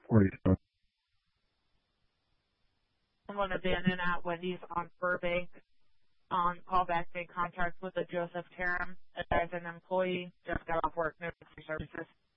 47. Someone abandoned at Wendy's on Burbank on callback made contact with a Joseph Taram as an employee, just got off work, no services.